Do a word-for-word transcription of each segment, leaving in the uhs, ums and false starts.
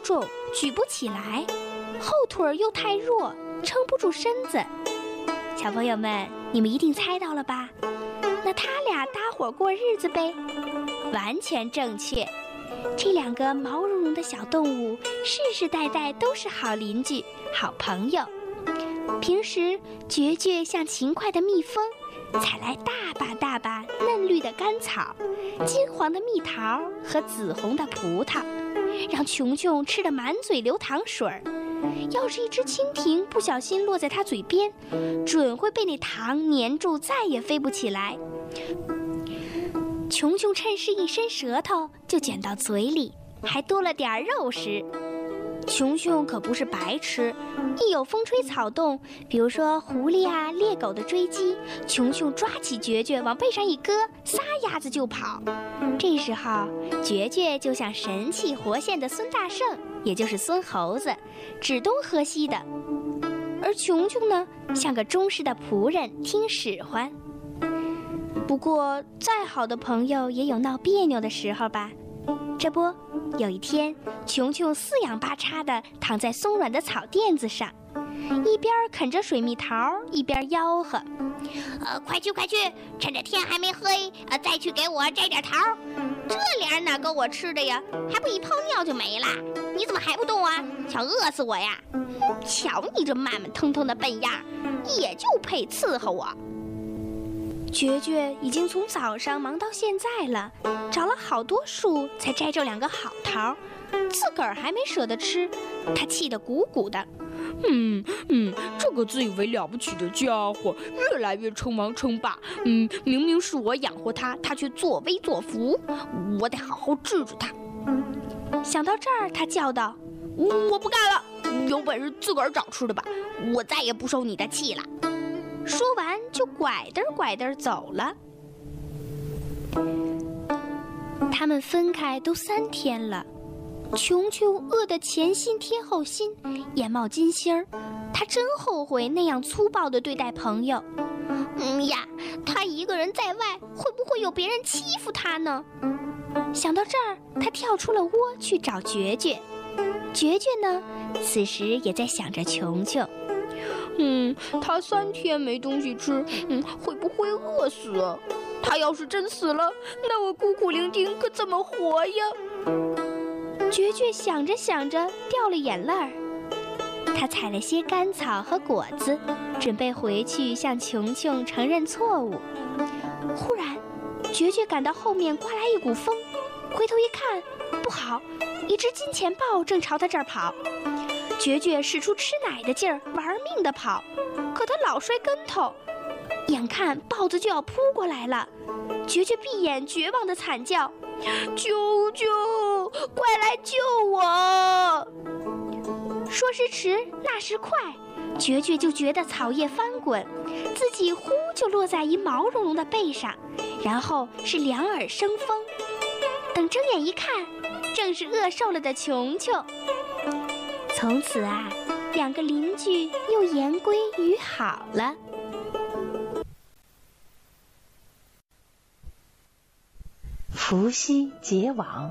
重，举不起来，后腿又太弱，撑不住身子。小朋友们，你们一定猜到了吧？那他俩搭伙过日子呗。完全正确，这两个毛茸茸的小动物世世代代都是好邻居、好朋友。平时绝绝像勤快的蜜蜂，采来大把大把嫩绿的甘草、金黄的蜜桃和紫红的葡萄，让琼琼吃得满嘴流糖水儿。要是一只蜻蜓不小心落在它嘴边，准会被那糖粘住，再也飞不起来。琼琼趁势一伸舌头，就卷到嘴里，还多了点肉食。琼琼可不是白痴，一有风吹草动，比如说狐狸啊、猎狗的追击，琼琼抓起绝绝往背上一搁，撒丫子就跑。这时候，绝绝就像神气活现的孙大圣，也就是孙猴子，指东喝西的；而琼琼呢，像个忠实的仆人，听使唤。不过，再好的朋友也有闹别扭的时候吧。这不，有一天，琼琼四仰八叉地躺在松软的草垫子上，一边啃着水蜜桃，一边吆喝：“呃，快去快去，趁着天还没黑，呃，再去给我摘点桃。这俩人哪够我吃的呀？还不一泡尿就没了？你怎么还不动啊？想饿死我呀？瞧你这慢慢腾腾的笨样，也就配伺候我。”绝绝已经从早上忙到现在了，找了好多树才摘着两个好桃，自个儿还没舍得吃，他气得鼓鼓的。 嗯嗯，这个自以为了不起的家伙，越来越称王称霸。嗯，明明是我养活他，他却作威作福，我得好好治治他。 想到这儿，他叫道：“ 我不干了，有本事自个儿找吃的吧，我再也不受你的气了。” 说完就拐蹬拐蹬走了。他们分开都三天了，琼琼饿得前心贴后心，眼冒金星儿。他真后悔那样粗暴地对待朋友。嗯呀，他一个人在外，会不会有别人欺负他呢？想到这儿，他跳出了窝去找绝绝。绝绝呢，此时也在想着琼琼。 嗯，他三天没东西吃，嗯，会不会饿死？他要是真死了，那我孤苦伶仃可怎么活呀？ 绝绝想着想着掉了眼泪儿。他采了些甘草和果子，准备回去向琼琼承认错误。忽然，绝绝感到后面刮来一股风，回头一看，不好，一只金钱豹正朝他这儿跑。绝绝使出吃奶的劲儿，玩命地跑，可他老摔跟头，眼看豹子就要扑过来了。绝绝闭眼绝望地惨叫：“救救！快来救我！”说时迟，那时快，绝绝就觉得草叶翻滚，自己呼就落在一毛茸茸的背上，然后是两耳生风。等睁眼一看，正是饿瘦了的琼琼。从此啊，两个邻居又言归于好了。 伏羲结网。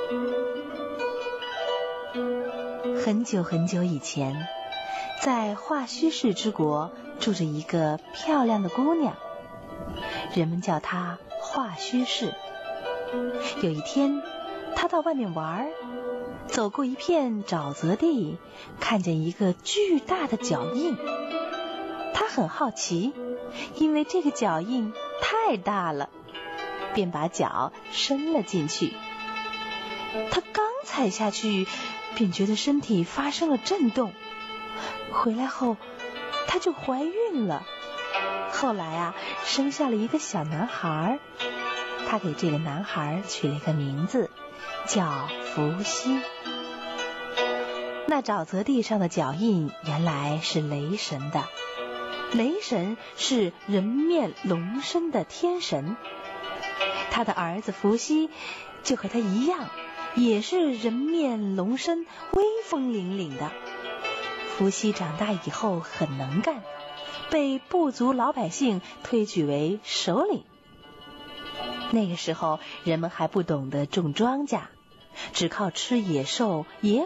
很久很久以前，在华胥氏之国住着一个漂亮的姑娘，人们叫她华胥氏。有一天，她到外面玩，走过一片沼泽地，看见一个巨大的脚印。她很好奇，因为这个脚印太大了，便把脚伸了进去。她刚踩下去，便觉得身体发生了震动。回来后，她就怀孕了。后来啊，生下了一个小男孩。她给这个男孩取了一个名字，叫伏羲。那沼泽地上的脚印原来是雷神的。雷神是人面龙身的天神，他的儿子伏羲就和他一样，也是人面龙身，威风凛凛的。伏羲长大以后很能干，被部族老百姓推举为首领。那个时候人们还不懂得种庄稼，只靠吃野兽野